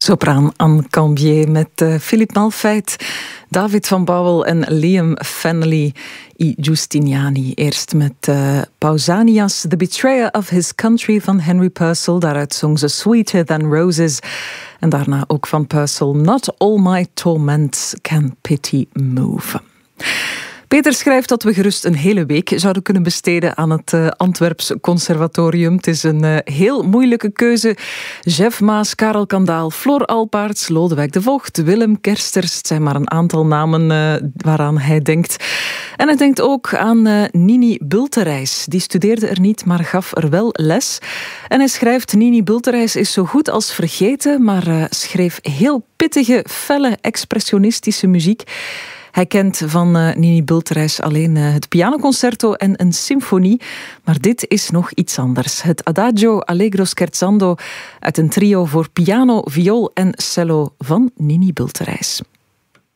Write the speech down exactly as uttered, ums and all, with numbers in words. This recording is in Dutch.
Sopraan Anne Cambier met uh, Philippe Malfait, David van Bouwel en Liam Fennelly I Giustiniani. Eerst met uh, Pausanias, The Betrayer of His Country van Henry Purcell. Daaruit zong ze Sweeter Than Roses. En daarna ook van Purcell, Not All My Torments Can Pity Move. Peter schrijft dat we gerust een hele week zouden kunnen besteden aan het uh, Antwerps Conservatorium. Het is een uh, heel moeilijke keuze. Jeff Maas, Karel Kandaal, Floor Alpaerts, Lodewijk de Vogt, Willem Kersters. Het zijn maar een aantal namen uh, waaraan hij denkt. En hij denkt ook aan uh, Nini Bulterijs. Die studeerde er niet, maar gaf er wel les. En hij schrijft, Nini Bulterijs is zo goed als vergeten, maar uh, schreef heel pittige, felle, expressionistische muziek. Hij kent van uh, Nini Bulterijs alleen uh, het pianoconcerto en een symfonie. Maar dit is nog iets anders. Het Adagio Allegro Scherzando uit een trio voor piano, viool en cello van Nini Bulterijs.